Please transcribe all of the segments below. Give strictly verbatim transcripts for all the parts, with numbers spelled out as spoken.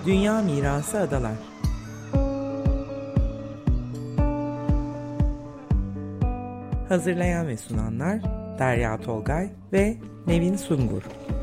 Dünya Mirası Adalar. Hazırlayan ve sunanlar Derya Tolgay ve Nevin Sungur.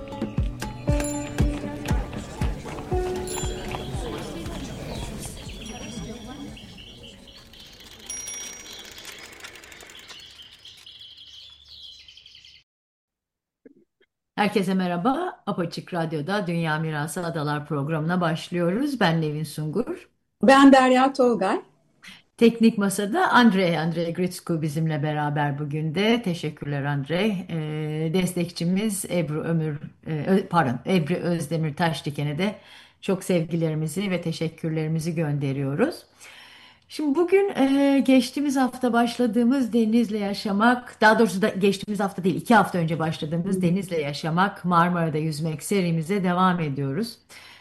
Herkese merhaba. Apaçık Radyo'da Dünya Mirası Adalar programına başlıyoruz. Ben Nevin Sungur. Ben Derya Tolgay. Teknik Masa'da Andrei, Andrei Gritsku bizimle beraber bugün de. Teşekkürler Andrei. Ee, destekçimiz Ebru Ömür, e, pardon Ebru Özdemir Taşdiken'e de çok sevgilerimizi ve teşekkürlerimizi gönderiyoruz. Şimdi bugün e, geçtiğimiz hafta başladığımız Denizle Yaşamak, daha doğrusu da geçtiğimiz hafta değil, iki hafta önce başladığımız Denizle Yaşamak, Marmara'da Yüzmek serimize devam ediyoruz.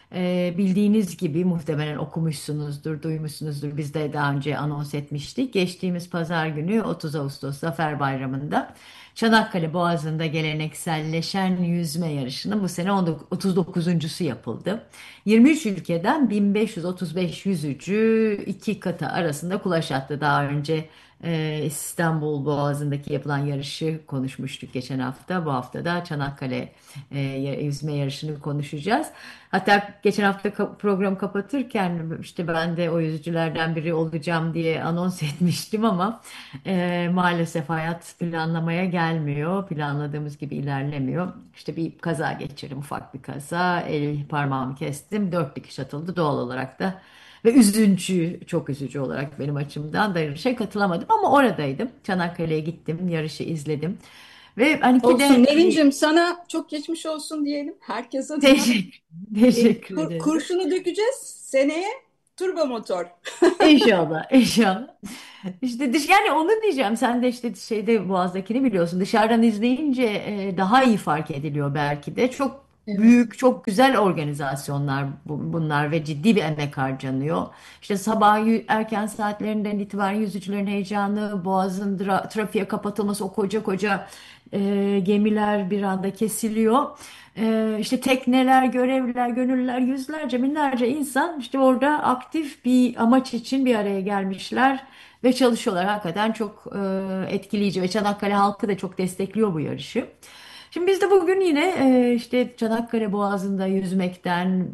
E, bildiğiniz gibi muhtemelen okumuşsunuzdur, duymuşsunuzdur. Biz de daha önce anons etmiştik. Geçtiğimiz pazar günü otuz Ağustos Zafer Bayramı'nda Çanakkale Boğazı'nda gelenekselleşen yüzme yarışının bu sene otuz dokuzuncusu yapıldı. yirmi üç ülkeden bin beş yüz otuz beş yüzücü iki kata arasında kulaç attı. Daha önce e, İstanbul Boğazı'ndaki yapılan yarışı konuşmuştuk geçen hafta. Bu hafta da Çanakkale e, yüzme yarışını konuşacağız. Hatta geçen hafta ka- programı kapatırken işte ben de o yüzücülerden biri olacağım diye anons etmiştim ama e, maalesef hayat planlamaya gelmiyor. Planladığımız gibi ilerlemiyor. İşte bir kaza geçirdim, ufak bir kaza. El parmağımı kestim. Dört dikiş atıldı doğal olarak da. Ve üzücü, çok üzücü olarak benim açımdan da yarışa katılamadım ama oradaydım. Çanakkale'ye gittim, yarışı izledim. Ve hani ki de Olsun hani, Nevin'cim, sana çok geçmiş olsun diyelim. Herkes adına teşekkür, e, teşekkür kur- ederim. kurşunu dökeceğiz. Seneye turbo motor. İnşallah, inşallah. İşte dış, yani onu diyeceğim. Sen de işte şeyde Boğaz'dakini biliyorsun. Dışarıdan izleyince e, daha iyi fark ediliyor belki de. Çok Evet. büyük, çok güzel organizasyonlar bu- bunlar ve ciddi bir emek harcanıyor. İşte sabah yü- erken saatlerinden itibaren yüzücülerin heyecanı, Boğaz'ın dra- trafiğe kapatılması, o koca koca e, gemiler bir anda kesiliyor. Ee, işte tekneler, görevliler, gönüllüler, yüzlerce, binlerce insan işte orada aktif bir amaç için bir araya gelmişler ve çalışıyorlar. Hakikaten çok e, etkileyici ve Çanakkale halkı da çok destekliyor bu yarışı. Şimdi biz de bugün yine e, işte Çanakkale Boğazı'nda yüzmekten,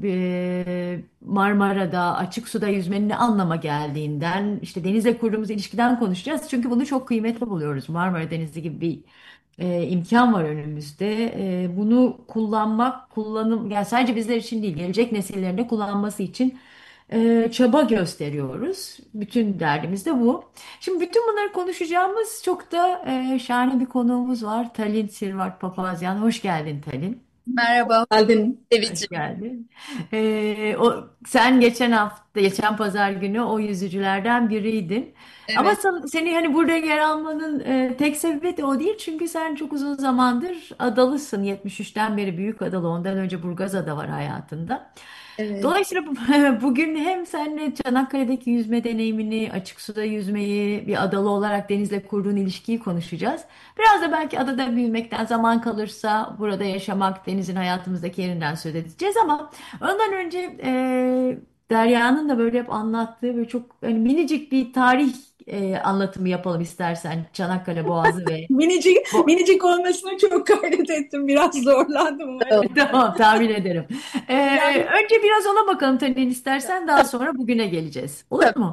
e, Marmara'da açık suda yüzmenin ne anlama geldiğinden, işte denizle kurduğumuz ilişkiden konuşacağız. Çünkü bunu çok kıymetli buluyoruz. Marmara Denizi gibi bir e, imkan var önümüzde. E, bunu kullanmak, kullanım, yani sadece bizler için değil, gelecek nesillerin de kullanması için e, çaba gösteriyoruz. Bütün derdimiz de bu. Şimdi bütün bunları konuşacağımız çok da e, şahane bir konuğumuz var. Talin Sirvat Papazyan. Hoş geldin Talin. Merhaba Geldin. Hoş Devici. geldin. Ee, o, sen geçen hafta, geçen pazar günü o yüzücülerden biriydin. Ama Evet, sen- seni hani burada yer almanın e, tek sebebi de o değil. Çünkü sen çok uzun zamandır adalısın. yetmiş üçten beri Büyük Adalı, ondan önce Burgazada var hayatında. evet. Dolayısıyla bu- bugün hem seninle Çanakkale'deki yüzme deneyimini, açık suda yüzmeyi, bir adalı olarak denizle kurduğun ilişkiyi konuşacağız. Biraz da belki adada büyümekten, zaman kalırsa burada yaşamak, denizin hayatımızdaki yerinden söz edeceğiz ama ondan önce e, Derya'nın da böyle hep anlattığı böyle çok hani minicik bir tarih e, anlatımı yapalım istersen, Çanakkale Boğazı ve Minicik, bu. minicik olmasına çok gayret ettim. Biraz zorlandım ama evet. Tamam, tahmin ederim. E, Yani önce biraz ona bakalım Tanin, istersen daha sonra bugüne geleceğiz. Olur tabii. mu?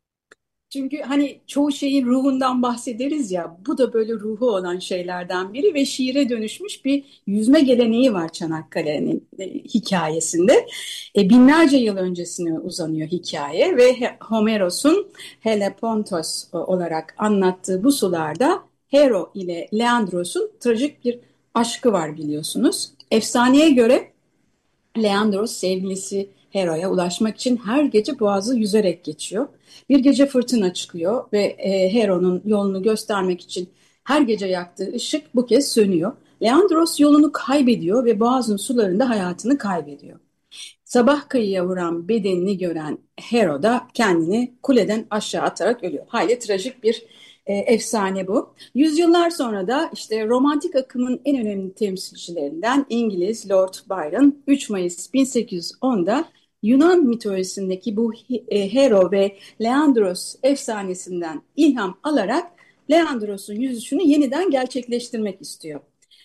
Çünkü hani çoğu şeyin ruhundan bahsederiz ya, bu da böyle ruhu olan şeylerden biri ve şiire dönüşmüş bir yüzme geleneği var Çanakkale'nin e, hikayesinde. E, binlerce yıl öncesine uzanıyor hikaye ve He- Homeros'un Helepontos e, olarak anlattığı bu sularda Hero ile Leandros'un trajik bir aşkı var biliyorsunuz. Efsaneye göre Leandros sevgilisi Hera'ya ulaşmak için her gece boğazı yüzerek geçiyor. Bir gece fırtına çıkıyor ve e, Hera'nın yolunu göstermek için her gece yaktığı ışık bu kez sönüyor. Leandros yolunu kaybediyor ve boğazın sularında hayatını kaybediyor. Sabah kıyıya vuran bedenini gören Hero da kendini kuleden aşağı atarak ölüyor. Hayli trajik bir e, efsane bu. Yüzyıllar sonra da işte romantik akımın en önemli temsilcilerinden İngiliz Lord Byron üç Mayıs bin sekiz yüz onda Yunan mitolojisindeki bu e, Hero ve Leandros efsanesinden ilham alarak Leandros'un yüzüşünü yeniden gerçekleştirmek istiyor.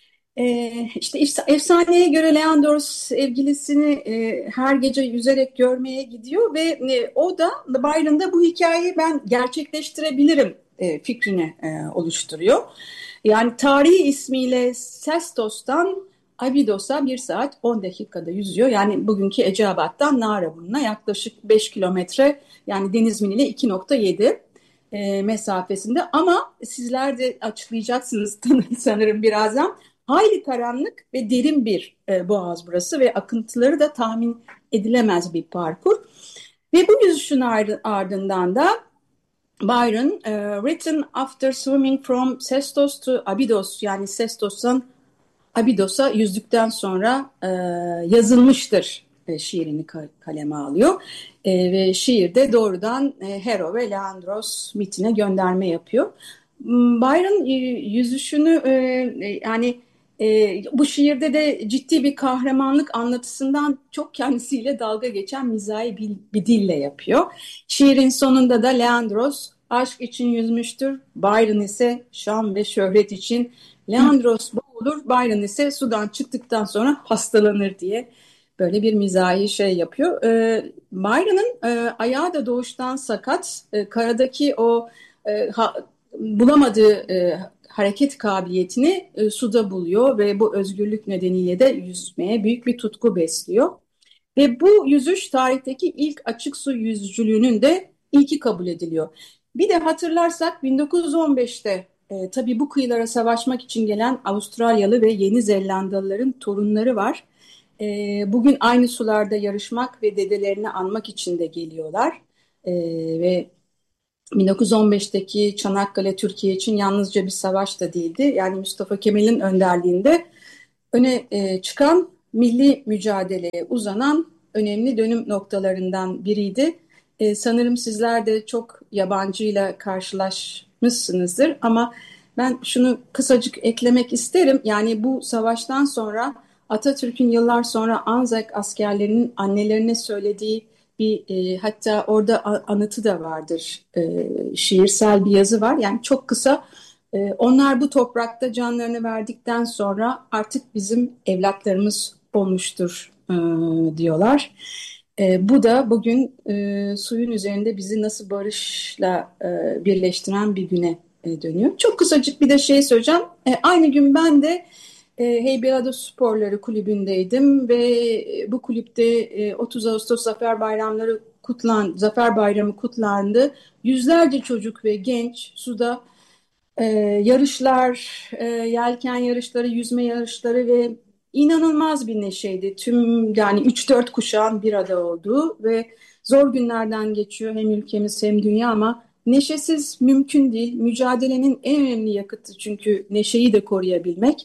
Ee, işte efsaneye göre Leandros sevgilisini e, her gece yüzerek görmeye gidiyor ve e, o da Byron'da bu hikayeyi ben gerçekleştirebilirim e, fikrini e, oluşturuyor. Yani tarihi ismiyle Sestos'tan Abidos'a bir saat on dakikada yüzüyor. Yani bugünkü Eceabat'tan Naraburnu'na yaklaşık beş kilometre, yani deniz miniyle iki nokta yedi e, mesafesinde. Ama sizler de açıklayacaksınız sanırım birazdan. Hayli karanlık ve derin bir e, boğaz burası ve akıntıları da tahmin edilemez bir parkur. Ve bu yüzüşün ardından da Byron, uh, written after swimming from Sestos to Abydos, yani Sestos'tan Abidos'a yüzdükten sonra e, yazılmıştır e, şiirini kaleme alıyor. E, ve şiirde doğrudan e, Hero ve Leandros mitine gönderme yapıyor. Byron e, yüzüşünü e, yani e, bu şiirde de ciddi bir kahramanlık anlatısından çok kendisiyle dalga geçen mizahi bir, bir dille yapıyor. Şiirin sonunda da Leandros aşk için yüzmüştür, Byron ise şan ve şöhret için. Leandros boğulur, Byron ise sudan çıktıktan sonra hastalanır diye böyle bir mizahi şey yapıyor. E, Byron'ın e, ayağı da doğuştan sakat, e, karadaki o e, ha, bulamadığı e, hareket kabiliyetini e, suda buluyor ve bu özgürlük nedeniyle de yüzmeye büyük bir tutku besliyor. Ve bu yüzüş tarihteki ilk açık su yüzücülüğünün de ilki kabul ediliyor. Bir de hatırlarsak bin dokuz yüz on beşte e, tabii bu kıyılara savaşmak için gelen Avustralyalı ve Yeni Zelandalıların torunları var. E, bugün aynı sularda yarışmak ve dedelerini anmak için de geliyorlar. E, ve bin dokuz yüz on beşteki Çanakkale Türkiye için yalnızca bir savaş da değildi. Yani Mustafa Kemal'in önderliğinde öne e, çıkan milli mücadeleye uzanan önemli dönüm noktalarından biriydi. E, sanırım sizler de çok yabancıyla karşılaşmışsınızdır ama ben şunu kısacık eklemek isterim. Yani bu savaştan sonra Atatürk'ün yıllar sonra Anzak askerlerinin annelerine söylediği bir e, hatta orada anıtı da vardır. E, şiirsel bir yazı var. Yani çok kısa. Ee, Onlar bu toprakta canlarını verdikten sonra artık bizim evlatlarımız olmuştur e, diyorlar. E, bu da bugün e, suyun üzerinde bizi nasıl barışla e, birleştiren bir güne e, dönüyor. Çok kısacık bir de şey söyleyeceğim. E, aynı gün ben de e, Heybeliada Sporları Kulübü'ndeydim ve bu kulüpte e, otuz Ağustos Zafer Bayramları kutlan, Zafer Bayramı kutlandı. Yüzlerce çocuk ve genç suda Ee, yarışlar, e, yelken yarışları, yüzme yarışları ve inanılmaz bir neşeydi. Tüm yani üç dört kuşağın bir arada olduğu ve zor günlerden geçiyor hem ülkemiz hem dünya ama neşesiz mümkün değil. Mücadelenin en önemli yakıtı çünkü neşeyi de koruyabilmek.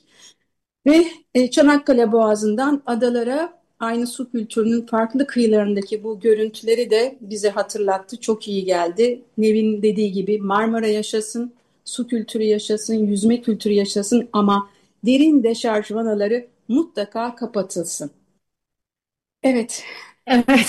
Ve e, Çanakkale Boğazı'ndan adalara aynı su kültürünün farklı kıyılarındaki bu görüntüleri de bize hatırlattı. Çok iyi geldi. Nevin dediği gibi Marmara yaşasın, su kültürü yaşasın, yüzme kültürü yaşasın ama derin deşarj vanaları mutlaka kapatılsın. Evet. Evet.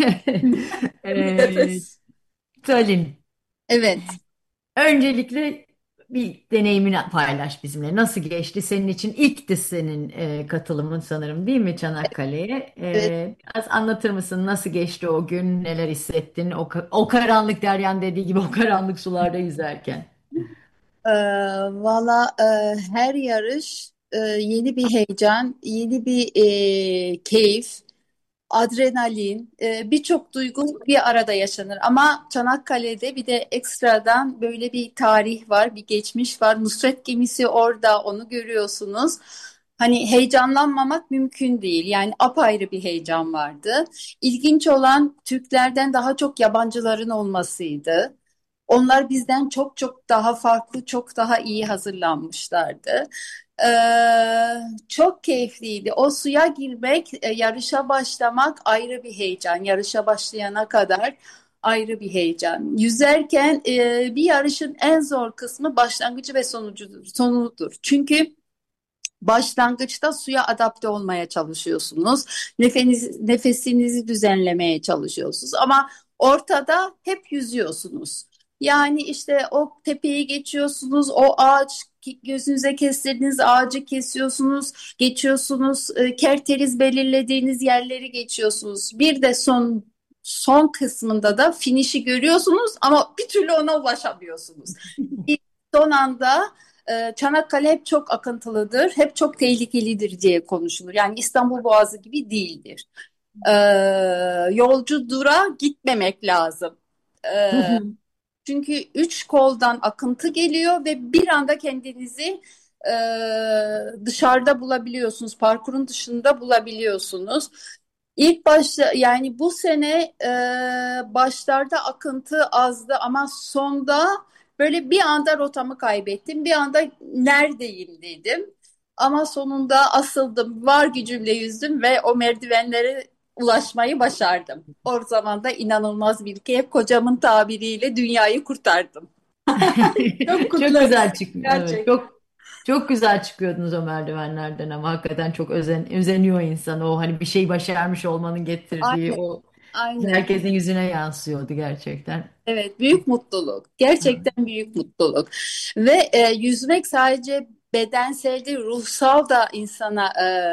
Bir Ee, nefes. Talin, Evet. öncelikle bir deneyimini paylaş bizimle. Nasıl geçti? Senin için ilkti senin e, katılımın sanırım, değil mi Çanakkale'ye? Evet. E, biraz anlatır mısın? Nasıl geçti o gün? Neler hissettin? O, ka- o karanlık, Deryan dediği gibi o karanlık sularda yüzerken. Ee, valla e, her yarış e, yeni bir heyecan, yeni bir e, keyif, adrenalin, e, birçok duygu bir arada yaşanır. Ama Çanakkale'de bir de ekstradan böyle bir tarih var, bir geçmiş var. Nusret gemisi orada, onu görüyorsunuz. Hani heyecanlanmamak mümkün değil. Yani apayrı bir heyecan vardı. İlginç olan Türklerden daha çok yabancıların olmasıydı. Onlar bizden çok çok daha farklı, çok daha iyi hazırlanmışlardı. Ee, çok keyifliydi. O suya girmek, e, yarışa başlamak ayrı bir heyecan. Yarışa başlayana kadar ayrı bir heyecan. Yüzerken e, bir yarışın en zor kısmı başlangıcı ve sonucudur, sonudur. Çünkü Başlangıçta suya adapte olmaya çalışıyorsunuz. Nefes, nefesinizi düzenlemeye çalışıyorsunuz. Ama ortada hep yüzüyorsunuz. Yani işte o tepeyi geçiyorsunuz, o ağaç gözünüze kestirdiğiniz ağacı kesiyorsunuz, geçiyorsunuz, e, kerteriz belirlediğiniz yerleri geçiyorsunuz. Bir de son son kısmında da finişi görüyorsunuz ama bir türlü ona ulaşamıyorsunuz. Bir son anda e, Çanakkale hep çok akıntılıdır, hep çok tehlikelidir diye konuşulur. Yani İstanbul Boğazı gibi değildir. E, Yolcu dura gitmemek lazım. E, Çünkü üç koldan akıntı geliyor ve bir anda kendinizi e, dışarıda bulabiliyorsunuz, parkurun dışında bulabiliyorsunuz. İlk başta yani bu sene e, başlarda akıntı azdı ama sonda böyle bir anda rotamı kaybettim. Bir anda neredeyim dedim. Ama sonunda asıldım, var gücümle yüzdüm ve o merdivenlere ulaşmayı başardım. O zaman da inanılmaz bir keyif, kocamın tabiriyle dünyayı kurtardım. Çok Çok kutlarız güzel çıkıyor. Evet, gerçekten. çok çok güzel çıkıyordunuz o merdivenlerden ama hakikaten çok özen, özeniyor insan o hani bir şey başarmış olmanın getirdiği Aynen, o aynen. herkesin yüzüne yansıyordu gerçekten. Evet, büyük mutluluk. Gerçekten büyük mutluluk. Ve e, yüzmek sadece bedensel değil, ruhsal da insana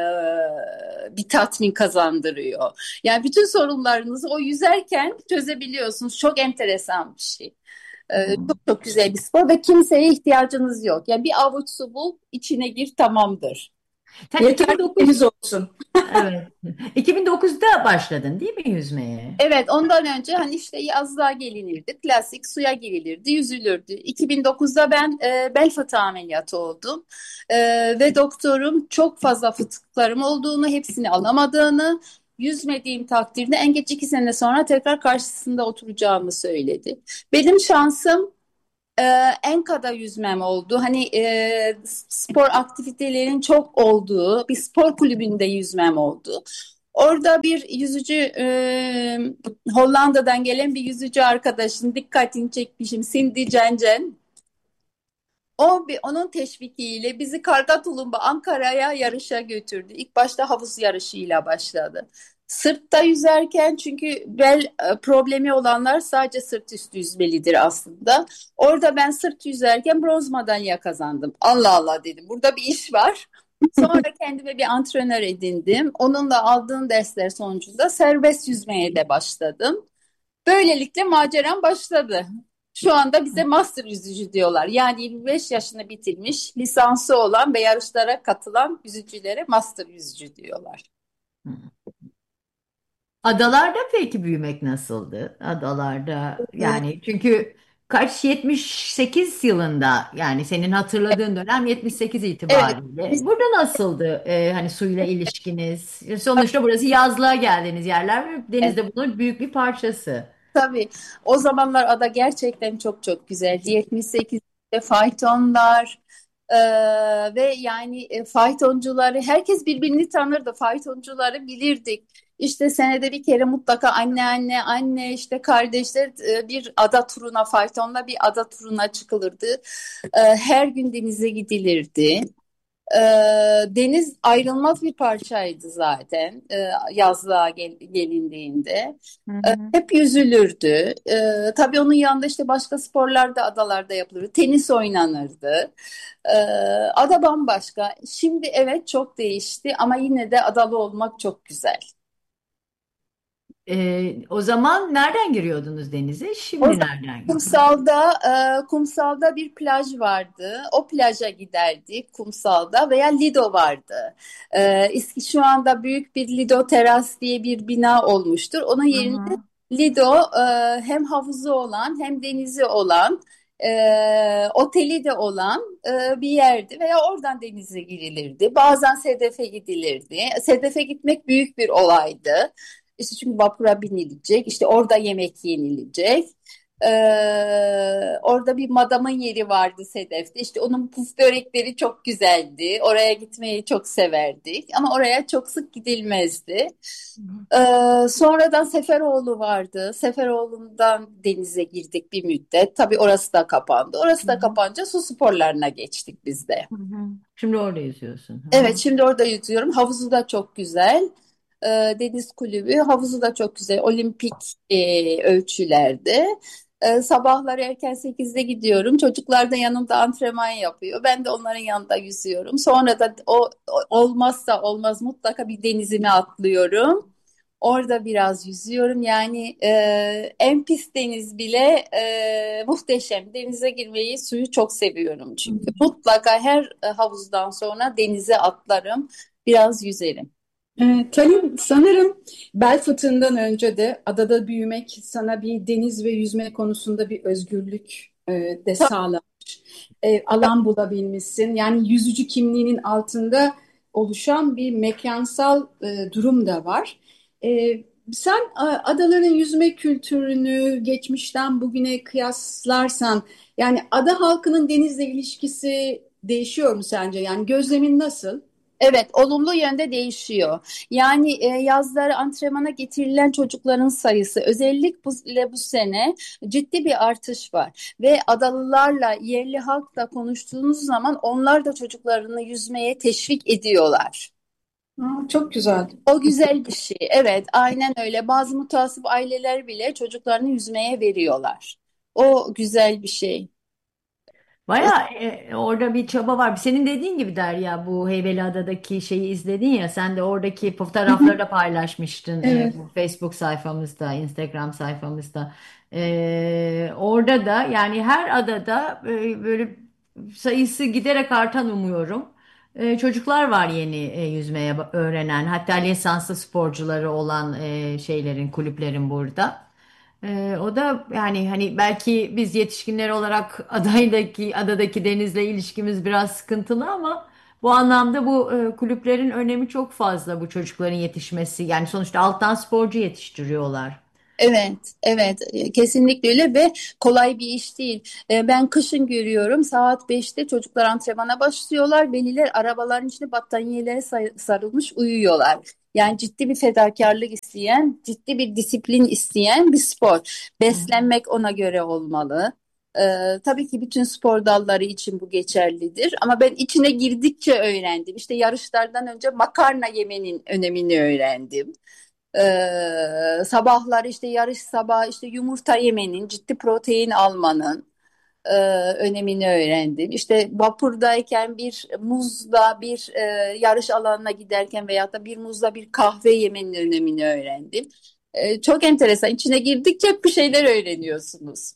e, bir tatmin kazandırıyor. Yani bütün sorunlarınızı o yüzerken çözebiliyorsunuz. Çok enteresan bir şey. E, çok çok güzel bir spor ve kimseye ihtiyacınız yok. Yani bir avuç su bul, içine gir, tamamdır. Sen Yeter ki iki bin dokuz temiz olsun. evet iki bin dokuzda başladın değil mi yüzmeye? Evet, ondan önce hani işte yazlığa gelinirdi, klasik suya girilirdi, yüzülürdü. iki bin dokuzda ben e, bel fıtığı ameliyatı oldum. E, Ve doktorum çok fazla fıtıklarım olduğunu, hepsini alamadığını, yüzmediğim takdirde en geç iki sene sonra tekrar karşısında oturacağımı söyledi. Benim şansım e, Enka'da yüzmem oldu. Hani e, spor aktivitelerin çok olduğu bir spor kulübünde yüzmem oldu. Orada bir yüzücü, e, Hollanda'dan gelen bir yüzücü arkadaşın dikkatini çekmişim. Cindy Cencen. O bir, onun teşvikiyle bizi Karga Tulumba Ankara'ya yarışa götürdü. İlk başta havuz yarışıyla başladı. Sırtta yüzerken çünkü bel e, problemi olanlar sadece sırt üstü yüzmelidir aslında. Orada ben sırt yüzerken bronz madalya kazandım. Allah Allah dedim. Burada bir iş var. Sonra kendime bir antrenör edindim. Onunla aldığım dersler sonucunda serbest yüzmeye de başladım. Böylelikle maceram başladı. Şu anda bize master yüzücü diyorlar. Yani yirmi beş yaşını bitirmiş, lisansı olan ve yarışlara katılan yüzücülere master yüzücü diyorlar. Adalarda peki büyümek nasıldı? Adalarda yani çünkü kaç yetmiş sekiz yılında yani senin hatırladığın dönem yetmiş sekiz Evet, itibariyle. biz Burada nasıldı e, hani suyla ilişkiniz? Sonuçta burası yazlığa geldiğiniz yerler ve deniz de bunun büyük bir parçası. tabii o zamanlar ada gerçekten çok çok güzeldi. yetmiş sekizde faytonlar e, ve yani e, faytoncuları herkes birbirini tanırdı. Faytoncuları bilirdik. İşte senede bir kere mutlaka anne anne anne işte kardeşler e, bir ada turuna faytonla bir ada turuna çıkılırdı. E, her gün denize gidilirdi. Ee, Deniz ayrılmaz bir parçaydı zaten e, yazlığa gel- gelindiğinde. Hı Ee, hı. hep yüzülürdü. Ee, tabii onun yanında işte başka sporlar da adalarda yapılırdı. Tenis oynanırdı. Ee, Ada bambaşka. Şimdi evet çok değişti ama yine de adalı olmak çok güzel. E, o zaman nereden giriyordunuz denize? O Şimdi zaman nereden? kumsalda e, kumsalda bir plaj vardı. O plaja giderdik kumsalda veya Lido vardı. E, eski şu anda büyük bir Lido Teras diye bir bina olmuştur. Onun Hı yerinde hı. Lido e, hem havuzu olan hem denizi olan e, oteli de olan e, bir yerdi veya oradan denize girilirdi. Bazen Sedef'e gidilirdi. Sedef'e gitmek büyük bir olaydı. İşte çünkü vapura binilecek, işte orada yemek yenilecek. Orada bir madamın yeri vardı Sedef'te. İşte onun puf börekleri çok güzeldi. Oraya gitmeyi çok severdik. Ama oraya çok sık gidilmezdi. Ee, sonradan Seferoğlu vardı. Seferoğlu'ndan denize girdik bir müddet. Tabii orası da kapandı. Orası Hı da hı. kapanınca su sporlarına geçtik biz de. Hı hı. Şimdi orada yüzüyorsun. Hı hı. Evet, şimdi orada yüzüyorum. Havuzu da çok güzel. Ee, deniz kulübü. Havuzu da çok güzel. Olimpik e, ölçülerde. Ee, sabahları erken sekizde gidiyorum. Çocuklar da yanımda antrenman yapıyor. Ben de onların yanında yüzüyorum. Sonra da o, o- olmazsa olmaz mutlaka bir denizime atlıyorum. Orada biraz yüzüyorum. Yani e, en pis deniz bile e, muhteşem. Denize girmeyi, suyu çok seviyorum Hı hı. çünkü. Mutlaka her e, havuzdan sonra denize atlarım, biraz yüzerim. Ee, Talim, sanırım bel fıtığından önce de adada büyümek sana bir deniz ve yüzme konusunda bir özgürlük e, de sağlamış. E, alan bulabilmişsin. Yani yüzücü kimliğinin altında oluşan bir mekansal e, durum da var. E, sen a, adaların yüzme kültürünü geçmişten bugüne kıyaslarsan, yani ada halkının denizle ilişkisi değişiyor mu sence? Yani gözlemin nasıl? Evet, olumlu yönde değişiyor. Yani e, yazları antrenmana getirilen çocukların sayısı özellikle bu sene ciddi bir artış var. Ve adalılarla, yerli halkla konuştuğunuz zaman onlar da çocuklarını yüzmeye teşvik ediyorlar. Aa, çok güzel. O güzel bir şey. Evet, aynen öyle. Bazı mutasip aileler bile çocuklarını yüzmeye veriyorlar. O güzel bir şey. Bayağı e, orada bir çaba var. Senin dediğin gibi Derya, bu Heybeliada'daki şeyi izledin ya, sen de oradaki Hı hı. fotoğrafları da paylaşmıştın e, Evet. bu Facebook sayfamızda, Instagram sayfamızda. E, orada da yani her adada e, böyle sayısı giderek artan umuyorum. E, çocuklar var yeni e, yüzmeye ba- öğrenen, hatta lisanslı sporcuları olan e, şeylerin, kulüplerin burada. Ee, o da yani hani belki biz yetişkinler olarak adaydaki adadaki denizle ilişkimiz biraz sıkıntılı ama bu anlamda bu e, kulüplerin önemi çok fazla, bu çocukların yetişmesi. Yani sonuçta alttan sporcu yetiştiriyorlar. Evet, evet, e, kesinlikle öyle ve kolay bir iş değil. E, Ben kışın görüyorum saat beşte çocuklar antrenmana başlıyorlar. Veliler arabaların içinde battaniyelere say- sarılmış uyuyorlar. Yani ciddi bir fedakarlık isteyen, ciddi bir disiplin isteyen bir spor. Hı. Beslenmek ona göre olmalı. E, tabii ki bütün spor dalları için bu geçerlidir. Ama ben içine girdikçe öğrendim. İşte yarışlardan önce makarna yemenin önemini öğrendim. Ee, sabahlar işte yarış sabah işte yumurta yemenin, ciddi protein almanın e, önemini öğrendim. İşte vapurdayken bir muzla bir e, yarış alanına giderken veyahut da bir muzla bir kahve yemenin önemini öğrendim. E, çok enteresan. İçine girdikçe hep bir şeyler öğreniyorsunuz.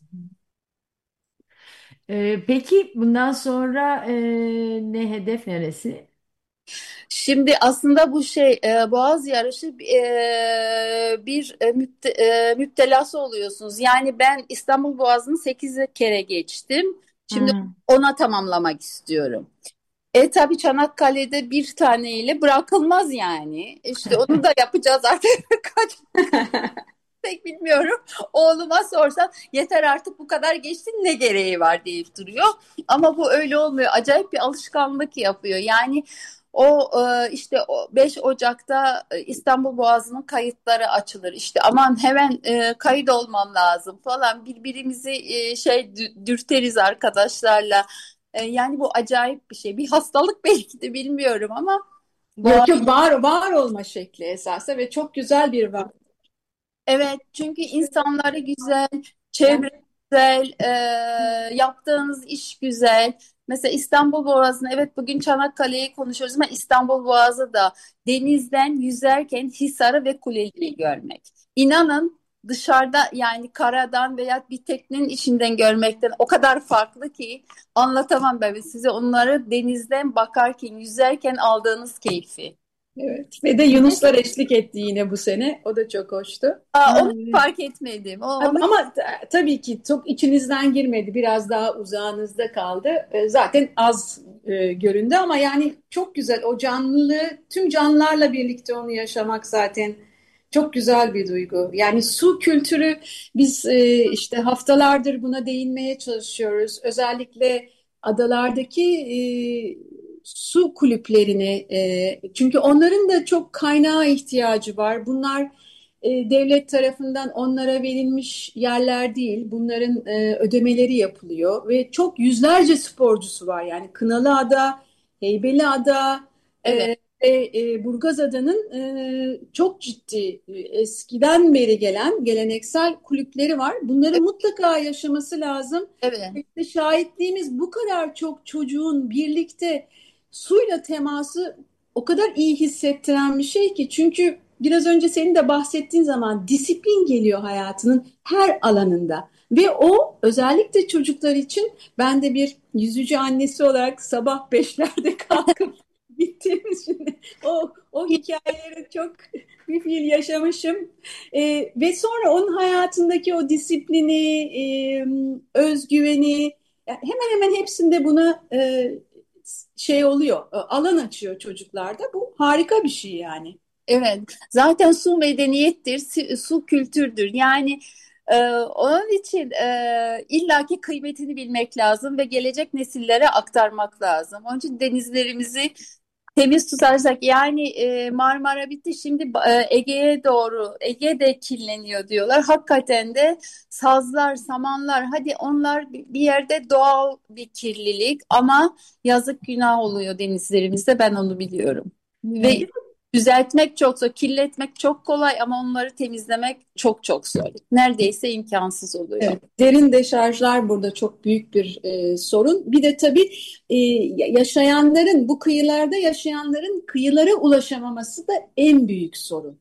Ee, peki bundan sonra e, ne hedef neresi? Şimdi aslında bu şey e, Boğaz yarışı e, bir e, müpte, e, müptelası oluyorsunuz. Yani ben İstanbul Boğazı'nı sekiz kere geçtim. Şimdi Hı. ona tamamlamak istiyorum. E tabii Çanakkale'de bir taneyle bırakılmaz yani. İşte onu da yapacağız artık. Kaç pek bilmiyorum. Oğluma sorsam yeter artık bu kadar geçtin ne gereği var deyip duruyor. Ama bu öyle olmuyor. Acayip bir alışkanlık yapıyor. Yani o e, işte o beş Ocak'ta e, İstanbul Boğazı'nın kayıtları açılır. İşte aman hemen e, kayıt olmam lazım falan birbirimizi e, şey dü- dürteriz arkadaşlarla. E, Yani bu acayip bir şey. Bir hastalık belki de bilmiyorum ama Yok Boğaz. yok, var var olma şekli esasında ve çok güzel bir var. Evet, çünkü insanları güzel, çevre güzel, e, yaptığınız iş güzel. Mesela İstanbul Boğazı'nı, evet bugün Çanakkale'yi konuşuyoruz ama İstanbul Boğazı da denizden yüzerken Hisar'ı ve Kuleli'yi görmek. İnanın dışarıda yani karadan veya bir teknenin içinden görmekten o kadar farklı ki anlatamam ben size onları denizden bakarken, yüzerken aldığınız keyfi. Evet. Ve de Yunuslar eşlik etti yine bu sene. O da çok hoştu. Aa, Ha, onu evet. fark etmedim. O, Ama onu ama t- tabii ki çok içinizden girmedi. Biraz daha uzağınızda kaldı. E, Zaten az e, göründü ama yani çok güzel. O canlılığı tüm canlılarla birlikte onu yaşamak zaten Çok güzel bir duygu. Yani su kültürü biz e, işte haftalardır buna değinmeye çalışıyoruz. Özellikle adalardaki e, su kulüplerini e, çünkü onların da çok kaynağa ihtiyacı var. Bunlar e, devlet tarafından onlara verilmiş yerler değil. Bunların e, ödemeleri yapılıyor ve çok yüzlerce sporcusu var. Yani Kınalıada, Heybeliada, Evet, ve e, Burgazada'nın e, çok ciddi e, eskiden beri gelen geleneksel kulüpleri var. Bunları mutlaka yaşaması lazım. evet. İşte şahitliğimiz bu kadar çok çocuğun birlikte suyla teması o kadar iyi hissettiren bir şey ki. Çünkü biraz önce senin de bahsettiğin zaman disiplin geliyor hayatının her alanında. Ve o özellikle çocuklar için ben de bir yüzücü annesi olarak sabah beşlerde kalkıp gittiğimiz şimdi o, o hikayeleri çok bir fiil yaşamışım. Ee, ve sonra onun hayatındaki o disiplini, e, özgüveni yani hemen hemen hepsinde buna e, şey oluyor, e, alan açıyor çocuklarda. Bu harika bir şey yani. Evet, zaten su medeniyettir, su, su kültürdür. Yani e, onun için e, illaki kıymetini bilmek lazım ve gelecek nesillere aktarmak lazım. Onun için denizlerimizi temiz tutarsak, yani e, Marmara bitti, şimdi e, Ege'ye doğru, Ege de kirleniyor diyorlar. Hakikaten de sazlar, samanlar, hadi onlar bir yerde doğal bir kirlilik ama yazık, günah oluyor denizlerimizde, ben onu biliyorum. Ve Evet. düzeltmek çok zor, kirletmek çok kolay ama onları temizlemek çok çok zor. Neredeyse imkansız oluyor. Evet, derin deşarjlar burada çok büyük bir e, sorun. Bir de tabii e, yaşayanların, bu kıyılarda yaşayanların kıyılara ulaşamaması da en büyük sorun.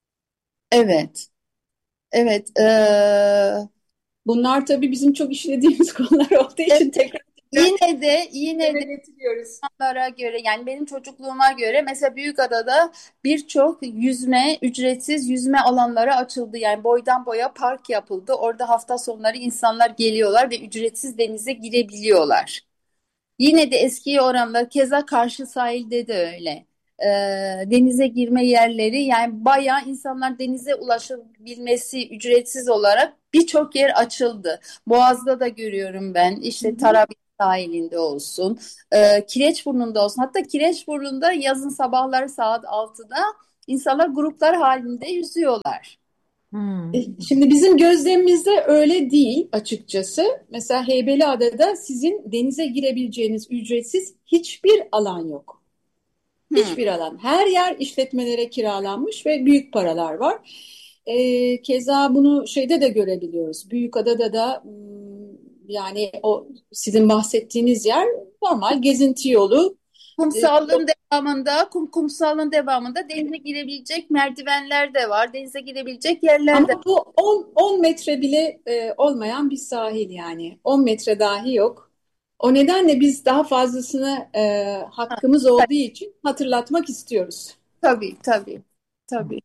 Evet, evet. eee, Bunlar tabii bizim çok işlediğimiz konular olduğu için tekrar tekrar yine de yine gündeme de getiriyoruz. insanlara göre, yani benim çocukluğuma göre mesela Büyükada'da birçok yüzme, ücretsiz yüzme alanları açıldı. Yani boydan boya park yapıldı. Orada hafta sonları insanlar geliyorlar ve ücretsiz denize girebiliyorlar. Yine de eskiye oranla, keza karşı sahilde de öyle. Ee, denize girme yerleri, yani bayağı insanlar denize ulaşabilmesi ücretsiz olarak birçok yer açıldı. Boğaz'da da görüyorum ben, Hı işte hı. Tarabya sahilinde olsun, e, Kireçburnu'nda olsun. Hatta Kireçburnu'nda yazın sabahları saat altıda insanlar gruplar halinde yüzüyorlar. Hmm. E, Şimdi bizim gözlemimizde öyle değil açıkçası. Mesela Heybeliada'da sizin denize girebileceğiniz ücretsiz hiçbir alan yok. Hmm. Hiçbir alan. Her yer işletmelere kiralanmış ve büyük paralar var. E, keza bunu şeyde de görebiliyoruz. Büyükada'da da hmm, yani o sizin bahsettiğiniz yer normal gezinti yolu. E, Kumsalın devamında, kum, kumsalın devamında denize girebilecek merdivenler de var. Denize girebilecek yerler Ama de bu on on metre bile e, olmayan bir sahil yani. on metre dahi yok. O nedenle biz daha fazlasını e, var. hakkımız olduğu için hatırlatmak istiyoruz. Tabii, tabii, tabii.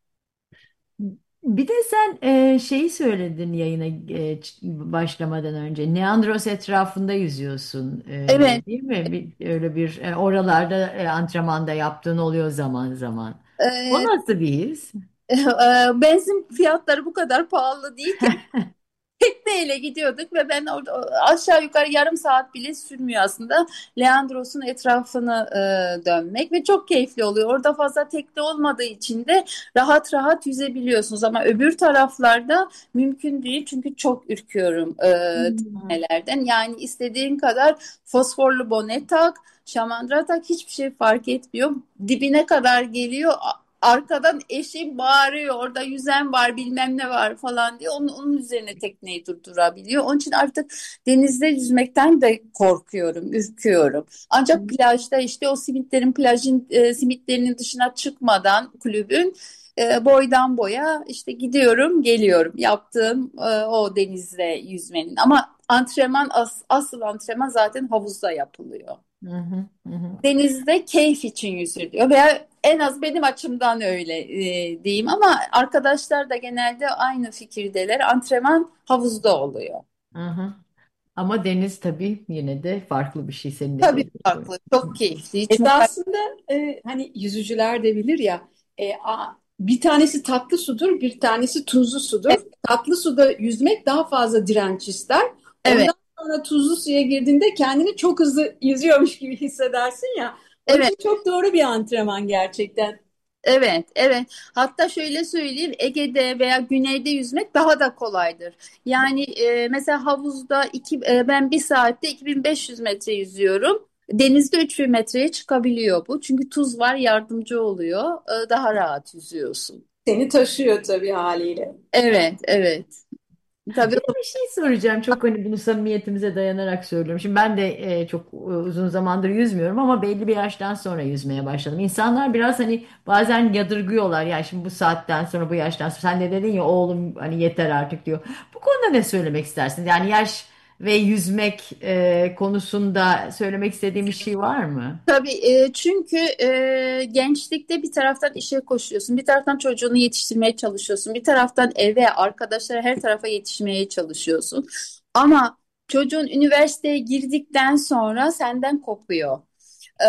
Bir de sen e, şeyi söyledin yayına e, ç- başlamadan önce. Neandros etrafında yüzüyorsun, e, Evet, değil mi? Bir, öyle bir e, oralarda e, antrenmanda yaptığın oluyor zaman zaman. O e, nasıl bir his? e, benzin fiyatları bu kadar pahalı değilken tekneyle gidiyorduk ve ben orada aşağı yukarı yarım saat bile sürmüyor aslında Leandros'un etrafını e, dönmek ve çok keyifli oluyor. Orada fazla tekne olmadığı için de rahat rahat yüzebiliyorsunuz ama öbür taraflarda mümkün değil çünkü çok ürküyorum e, Hmm. teknelerden. Yani istediğin kadar fosforlu bone tak, şamandıra tak, hiçbir şey fark etmiyor. Dibine kadar geliyor. Arkadan eşim bağırıyor, orada yüzen var bilmem ne var falan diye onun, onun üzerine tekneyi durdurabiliyor. Onun için artık denizde yüzmekten de korkuyorum, ürküyorum. Ancak plajda işte o simitlerin plajın e, simitlerinin dışına çıkmadan kulübün e, boydan boya işte gidiyorum geliyorum yaptığım e, o denizde yüzmenin. Ama antrenman as, asıl antrenman zaten havuzda yapılıyor. Hı hı, hı hı. Denizde keyif için yüzülüyor veya en az benim açımdan öyle e, diyeyim ama arkadaşlar da genelde aynı fikirdeler. Antrenman havuzda oluyor. Hı hı. Ama deniz tabii yine de farklı bir şey senin de Tabii dediğin gibi. farklı, çok keyifli. Hiç mukayyet. Esasında e, hani yüzücüler de bilir ya e, a- bir tanesi tatlı sudur, bir tanesi tuzlu sudur. Tatlı suda yüzmek daha fazla direnç ister. Evet, Ondan sonra tuzlu suya girdiğinde kendini çok hızlı yüzüyormuş gibi hissedersin ya. O evet. için çok doğru bir antrenman gerçekten. Evet, evet. Hatta şöyle söyleyeyim, Ege'de veya Güney'de yüzmek daha da kolaydır. Yani e, mesela havuzda iki, e, ben bir saatte iki bin beş yüz metre yüzüyorum. Denizde üç bin metreye çıkabiliyor bu. Çünkü tuz var, yardımcı oluyor. E, daha rahat yüzüyorsun. Seni taşıyor tabii haliyle. Evet, evet. Tabii. Bir de bir şey soracağım. Çok hani bunu samimiyetimize dayanarak söylüyorum. Şimdi ben de e, çok e, uzun zamandır yüzmüyorum ama belli bir yaştan sonra yüzmeye başladım. İnsanlar biraz hani bazen yadırgıyorlar. Ya şimdi bu saatten sonra bu yaştan sonra sen de dedin ya oğlum hani yeter artık diyor. Bu konuda ne söylemek istersin? Yani yaş ve yüzmek e, konusunda söylemek istediğim bir şey var mı? Tabii e, çünkü e, gençlikte bir taraftan işe koşuyorsun, bir taraftan çocuğunu yetiştirmeye çalışıyorsun, bir taraftan eve, arkadaşlara, her tarafa yetişmeye çalışıyorsun. Ama çocuğun üniversiteye girdikten sonra senden kopuyor. Ee,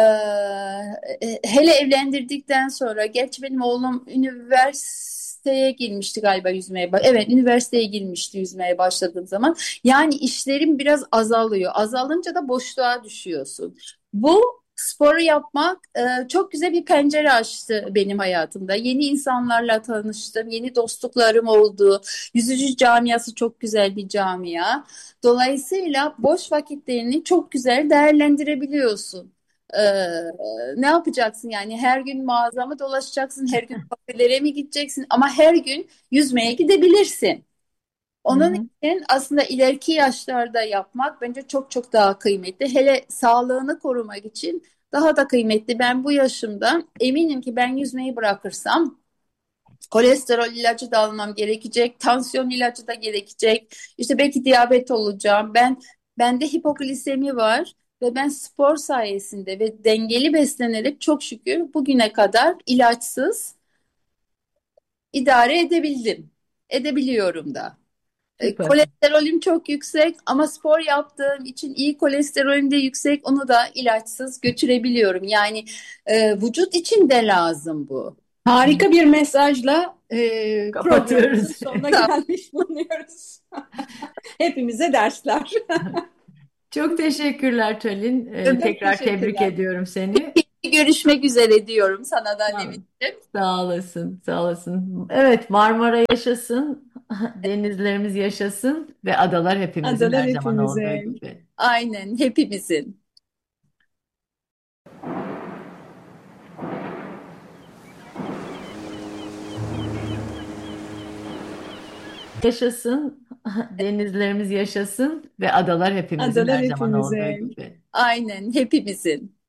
e, hele evlendirdikten sonra, gerçi benim oğlum üniversiteye girmişti galiba yüzmeye. ba- Evet, üniversiteye girmişti yüzmeye başladığım zaman. Yani işlerim biraz azalıyor. Azalınca da boşluğa düşüyorsun. Bu sporu yapmak e, çok güzel bir pencere açtı benim hayatımda. Yeni insanlarla tanıştım, yeni dostluklarım oldu. Yüzücü camiası çok güzel bir camia. Dolayısıyla boş vakitlerini çok güzel değerlendirebiliyorsun. Ee, ne yapacaksın yani, her gün mağaza mı dolaşacaksın, her gün kafelere mi gideceksin, ama her gün yüzmeye gidebilirsin. Hı Onun hı. için aslında ileriki yaşlarda yapmak bence çok çok daha kıymetli. Hele sağlığını korumak için daha da kıymetli. Ben bu yaşımda eminim ki ben yüzmeyi bırakırsam kolesterol ilacı da almam gerekecek, tansiyon ilacı da gerekecek. İşte belki diyabet olacağım. Ben bende hipoglisemi var ve ben spor sayesinde ve dengeli beslenerek çok şükür bugüne kadar ilaçsız idare edebildim. Edebiliyorum da. E, Süper. Kolesterolüm çok yüksek ama spor yaptığım için iyi kolesterolüm de yüksek. Onu da ilaçsız götürebiliyorum. Yani e, vücut için de lazım bu. Harika bir mesajla e, programımızın Kapatıyoruz. sonuna gelmiş bulunuyoruz. Hepimize dersler. Çok teşekkürler Tülin. Ee, Çok tekrar tebrik teşekkürler. ediyorum seni. Görüşmek üzere diyorum sana da Sağ Nevin'ciğim. sağ olasın, sağ olasın. Evet, Marmara yaşasın, denizlerimiz yaşasın ve adalar hepimizin Adalar her zaman olduğu hepimize. gibi. Aynen, hepimizin. Yaşasın, denizlerimiz yaşasın ve adalar hepimizin Adalar her zaman olduğu hepimize. gibi. Aynen, hepimizin.